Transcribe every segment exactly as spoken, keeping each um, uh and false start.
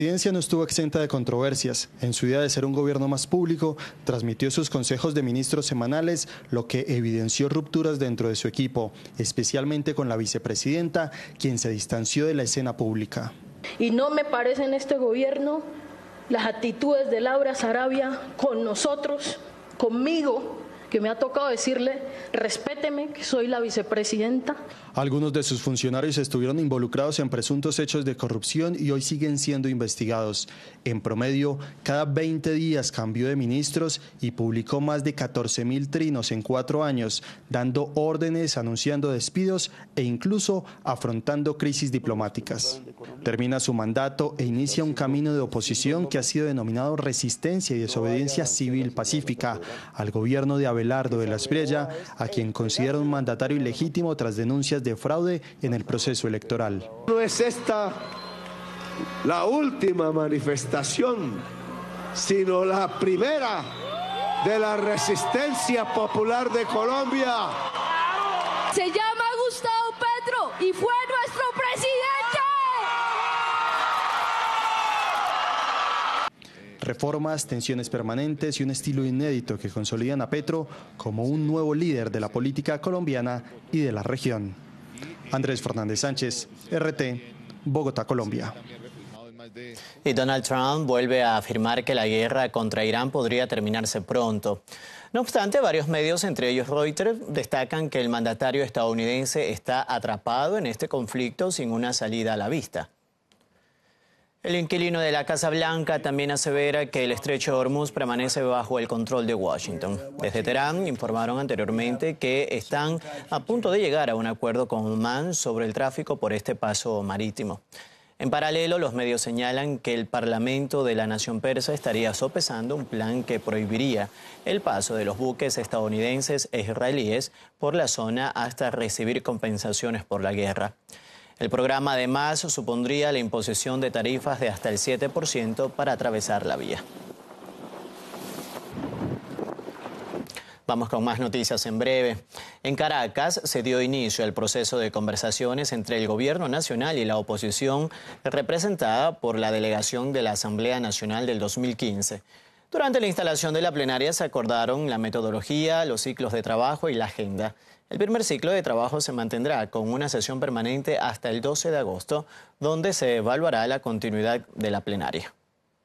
La presidencia no estuvo exenta de controversias. En su idea de ser un gobierno más público, transmitió sus consejos de ministros semanales, lo que evidenció rupturas dentro de su equipo, especialmente con la vicepresidenta, quien se distanció de la escena pública. Y no me parece en este gobierno las actitudes de Laura Sarabia con nosotros, conmigo, que me ha tocado decirle, respéteme, que soy la vicepresidenta. Algunos de sus funcionarios estuvieron involucrados en presuntos hechos de corrupción y hoy siguen siendo investigados. En promedio, cada veinte días cambió de ministros y publicó más de catorce mil trinos en cuatro años, dando órdenes, anunciando despidos e incluso afrontando crisis diplomáticas. Termina su mandato e inicia un camino de oposición que ha sido denominado resistencia y desobediencia civil pacífica al gobierno de Abelardo de la Espriella, a quien considera un mandatario ilegítimo tras denuncias de fraude en el proceso electoral. No es esta la última manifestación, sino la primera de la resistencia popular de Colombia. Se llama Gustavo Petro y fue nuestro presidente. Reformas, tensiones permanentes y un estilo inédito que consolidan a Petro como un nuevo líder de la política colombiana y de la región. Andrés Fernández Sánchez, R T, Bogotá, Colombia. Y Donald Trump vuelve a afirmar que la guerra contra Irán podría terminarse pronto. No obstante, varios medios, entre ellos Reuters, destacan que el mandatario estadounidense está atrapado en este conflicto sin una salida a la vista. El inquilino de la Casa Blanca también asevera que el estrecho de Hormuz permanece bajo el control de Washington. Desde Teherán informaron anteriormente que están a punto de llegar a un acuerdo con Omán sobre el tráfico por este paso marítimo. En paralelo, los medios señalan que el Parlamento de la nación persa estaría sopesando un plan que prohibiría el paso de los buques estadounidenses e israelíes por la zona hasta recibir compensaciones por la guerra. El programa además supondría la imposición de tarifas de hasta el siete por ciento para atravesar la vía. Vamos con más noticias en breve. En Caracas se dio inicio al proceso de conversaciones entre el Gobierno Nacional y la oposición, representada por la delegación de la Asamblea Nacional del dos mil quince. Durante la instalación de la plenaria se acordaron la metodología, los ciclos de trabajo y la agenda. El primer ciclo de trabajo se mantendrá con una sesión permanente hasta el doce de agosto, donde se evaluará la continuidad de la plenaria.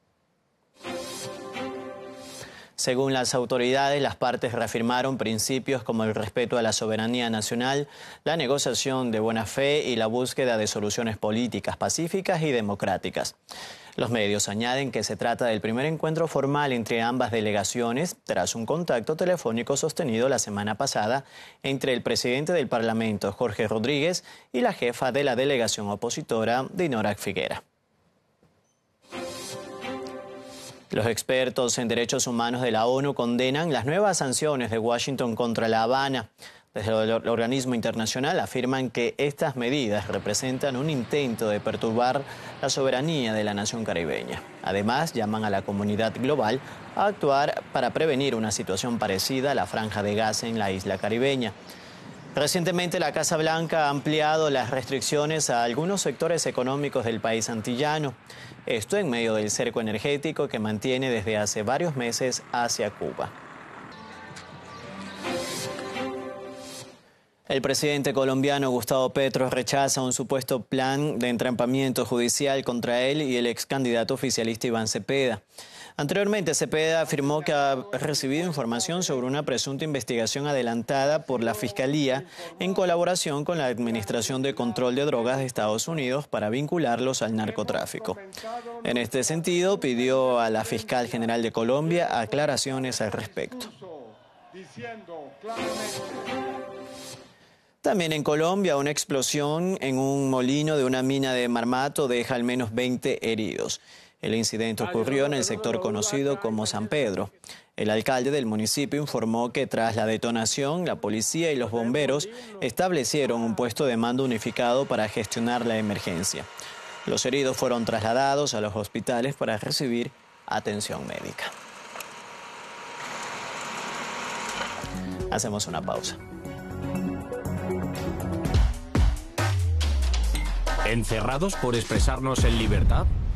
Según las autoridades, las partes reafirmaron principios como el respeto a la soberanía nacional, la negociación de buena fe y la búsqueda de soluciones políticas pacíficas y democráticas. Los medios añaden que se trata del primer encuentro formal entre ambas delegaciones tras un contacto telefónico sostenido la semana pasada entre el presidente del Parlamento, Jorge Rodríguez, y la jefa de la delegación opositora, Dinora Figuera. Los expertos en derechos humanos de la ONU condenan las nuevas sanciones de Washington contra La Habana. Desde el organismo internacional afirman que estas medidas representan un intento de perturbar la soberanía de la nación caribeña. Además, llaman a la comunidad global a actuar para prevenir una situación parecida a la Franja de Gaza en la isla caribeña. Recientemente, la Casa Blanca ha ampliado las restricciones a algunos sectores económicos del país antillano. Esto en medio del cerco energético que mantiene desde hace varios meses hacia Cuba. El presidente colombiano Gustavo Petro rechaza un supuesto plan de entrampamiento judicial contra él y el ex candidato oficialista Iván Cepeda. Anteriormente, Cepeda afirmó que ha recibido información sobre una presunta investigación adelantada por la Fiscalía en colaboración con la Administración de Control de Drogas de Estados Unidos para vincularlos al narcotráfico. En este sentido, pidió a la Fiscal General de Colombia aclaraciones al respecto. También en Colombia, una explosión en un molino de una mina de Marmato deja al menos veinte heridos. El incidente ocurrió en el sector conocido como San Pedro. El alcalde del municipio informó que tras la detonación, la policía y los bomberos establecieron un puesto de mando unificado para gestionar la emergencia. Los heridos fueron trasladados a los hospitales para recibir atención médica. Hacemos una pausa. ¿Encerrados por expresarnos en libertad?